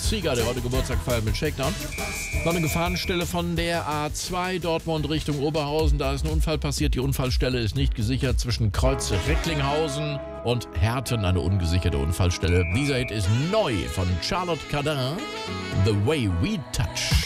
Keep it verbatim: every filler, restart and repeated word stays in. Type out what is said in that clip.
Zieger, der heute Geburtstag feiert mit Shakedown. Noch eine Gefahrenstelle von der A zwei Dortmund Richtung Oberhausen. Da ist ein Unfall passiert. Die Unfallstelle ist nicht gesichert zwischen Kreuz Recklinghausen und Herten. Eine ungesicherte Unfallstelle. Dieser Hit ist neu von Charlotte Cardin. The Way We Touch.